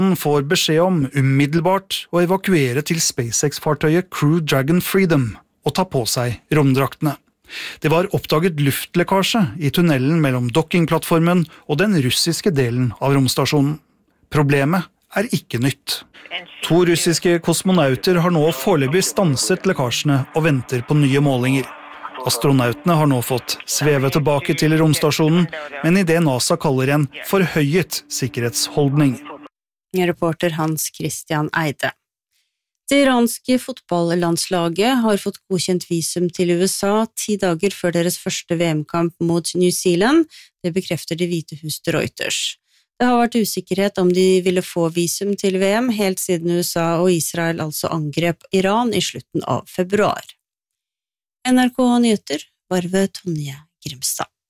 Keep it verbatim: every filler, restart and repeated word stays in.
får beskjed om umiddelbart å evakuere til SpaceX-fartøyet Crew Dragon Freedom og ta på seg romdraktene. Det var oppdaget luftlekkasje i tunnelen mellom dockingplattformen og den russiske delen av romstasjonen. Problemet er ikke nytt. To russiske kosmonauter har nå foreløpig stanset lekkasjene og venter på nye målinger. Astronautene har nå fått sveve tilbake til romstasjonen, men i det NASA kaller en forhøyet sikkerhetsholdning. Reporter Hans Christian Eide. Det iranske fotballandslaget har fått godkjent visum til U S A ti dager før deres første V M-kamp mot New Zealand. Det bekrefter Det hvite hus til Reuters. Det har vært usikkerhet om de ville få visum til V M helt siden U S A og Israel altså angrep Iran i slutten av februar. N R K Nyheter var ved Tonje Grimstad.